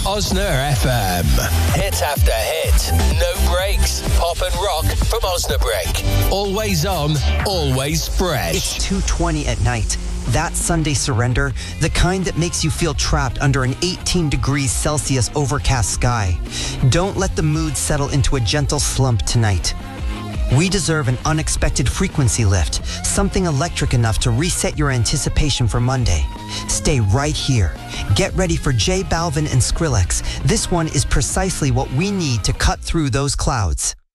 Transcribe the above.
Osna FM. Hit after hit. No breaks. Pop and rock from Osna Break. Always on, always fresh. It's 2:20 at night. That Sunday surrender, the kind that makes you feel trapped under an 18 degrees Celsius overcast sky. Don't let the mood settle into a gentle slump tonight. We deserve an unexpected frequency lift, something electric enough to reset your anticipation for Monday. Stay right here. Get ready for J Balvin and Skrillex. This one is precisely what we need to cut through those clouds.